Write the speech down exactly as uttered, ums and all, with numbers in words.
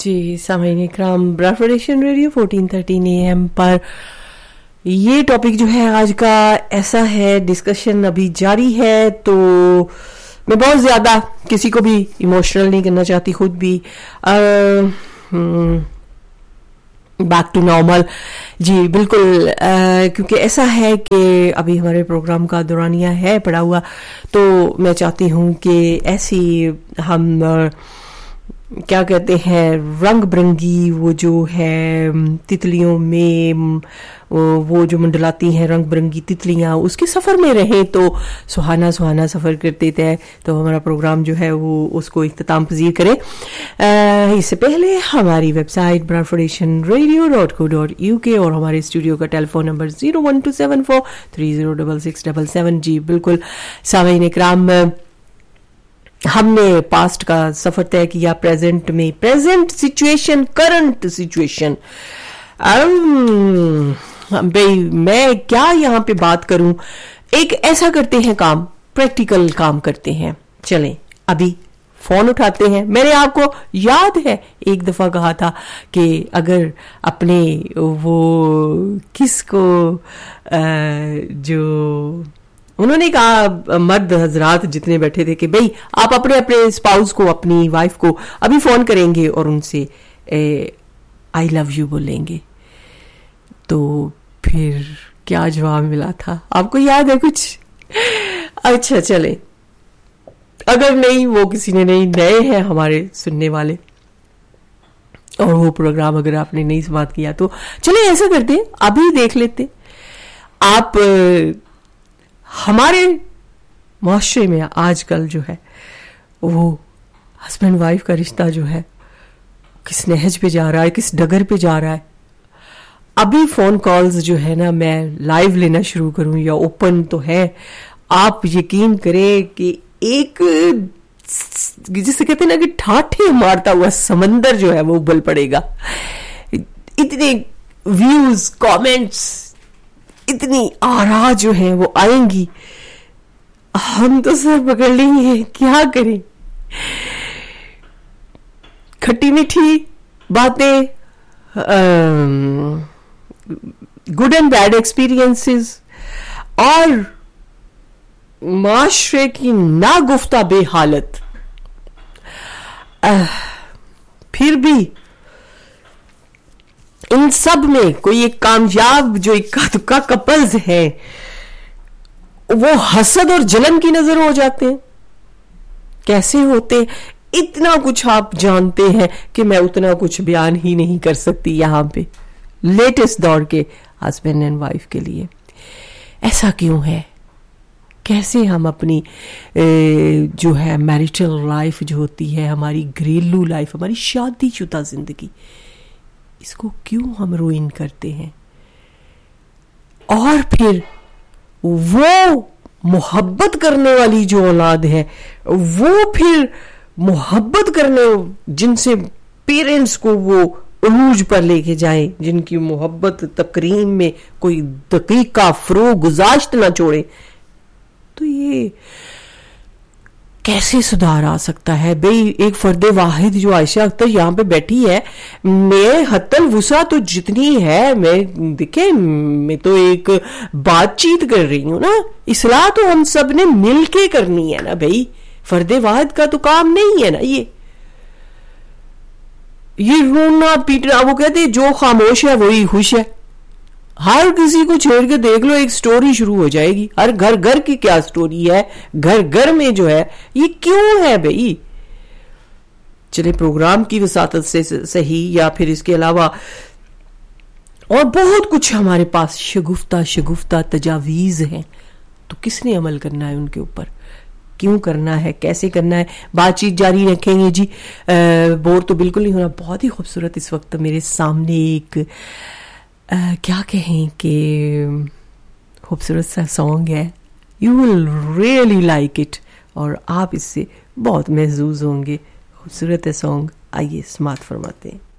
Ji सामईन Ikram, broadcasting radio fourteen thirteen A M पर ये topic जो है आज का ऐसा है, डिस्कशन अभी जारी है, तो मैं बहुत ज़्यादा किसी को भी इमोशनल नहीं करना चाहती, खुद भी बैक टू नॉर्मल। जी बिल्कुल, आ, क्योंकि ऐसा है कि अभी हमारे प्रोग्राम का दौरानिया है पड़ा हुआ, तो मैं चाहती हूँ कि ऐसी हम आ, क्या कहते हैं, रंग बिरंगी वो जो है तितलियों में वो जो मंडलाती हैं रंग बिरंगी तितलियां, उसके सफ़र में रहें, तो सुहाना सुहाना सफ़र करते थे, तो हमारा प्रोग्राम जो है वो उसको इख्तिताम पजीर करे। इससे पहले हमारी website broadcasting radio dot co dot U के और हमारे स्टूडियो का telephone number zero one two seven four three zero double six double seven. जी बिल्कुल सामईन इकराम, हमने पास्ट का सफर तय किया, प्रेजेंट में प्रेजेंट सिचुएशन, करंट सिचुएशन। भाई मैं क्या यहाँ पे बात करूं, एक ऐसा करते हैं काम, प्रैक्टिकल काम करते हैं। चलें अभी फोन उठाते हैं। मैंने आपको याद है एक दफा कहा था कि अगर अपने वो किसको जो उन्होंने कहा, मर्द हजरात जितने बैठे थे, कि भाई आप अपने अपने स्पाउस को, अपनी वाइफ को अभी फोन करेंगे और उनसे आई लव यू बोलेंगे, तो फिर क्या जवाब मिला था, आपको याद है कुछ? अच्छा चले, अगर नहीं, वो किसी ने नहीं, नए हैं हमारे सुनने वाले और वो प्रोग्राम अगर आपने नहीं समाप्त किया, तो चले ऐसा करते हैं, अभी देख लेते। आप हमारे माशरे में आजकल जो है वो हस्बैंड वाइफ का रिश्ता जो है किस नहज पे जा रहा है, किस डगर पे जा रहा है। अभी फोन कॉल्स जो है ना, मैं लाइव लेना शुरू करूं या ओपन तो है, आप यकीन करें कि एक जिसे कहते हैं ना कि ठाठे मारता हुआ समंदर जो है वो उबल पड़ेगा। इतने व्यूज, कमेंट्स, इतनी आरा जो है वो आएंगी, हम तो सर पकड़ लेंगे, क्या करें। खट्टी मीठी बातें, गुड एंड बैड एक्सपीरियंसेस और माशरे की नागुफ्ता बेहालत। फिर भी इन सब में कोई एक कामयाब जो इक्का दुक्का कपल्स है, वो हसद और जलन की नजर हो जाते हैं। कैसे होते? इतना कुछ आप जानते हैं कि मैं उतना कुछ बयान ही नहीं कर सकती यहाँ पे, लेटेस्ट दौर के हस्बैंड एंड वाइफ के लिए। ऐसा क्यों है? कैसे हम अपनी जो है मैरिटल लाइफ जो होती है, हमारी घरेलू लाइफ, हमारी शादीशुदा जिंदगी, इसको क्यों हम रुइन करते हैं? और फिर वो मोहब्बत करने वाली जो औलाद है, वो फिर मोहब्बत करने, जिनसे पेरेंट्स को वो उरूज पर लेके जाए, जिनकी मोहब्बत तकरीम में कोई दकीका फरो गुजाश्त ना छोड़े, तो ये कैसे सुधार आ सकता है? भाई एक फर्दे वाहिद जो आयशा अख्तर यहाँ पे बैठी है, मैं हत्तल वुसा तो जितनी है, मैं देखे मैं तो एक बातचीत कर रही हूँ ना, इसलाह तो हम सब ने मिल के करनी है ना भाई, फर्दे वाहिद का तो काम नहीं है ना ये ये रोना पीटना। वो कहते जो खामोश है वही खुश है। हर किसी को छेड़ के देख लो, एक स्टोरी शुरू हो जाएगी। हर घर घर की क्या स्टोरी है, घर घर में जो है ये क्यों है भाई? चले प्रोग्राम की वसातत से सही या फिर इसके अलावा और बहुत कुछ हमारे पास शगुफ्ता शगुफ्ता तजावीज हैं, तो किसने अमल करना है उनके ऊपर? क्यों करना है, कैसे करना है? बातचीत जारी रखेंगे जी। बोर तो बिल्कुल नहीं होना। बहुत ही खूबसूरत इस वक्त मेरे सामने एक Uh, क्या कहें कि खूबसूरत सा सॉन्ग है, you will really like it, और आप इससे बहुत महजूज होंगे। खूबसूरत है सॉन्ग, आइए समात फरमाते हैं।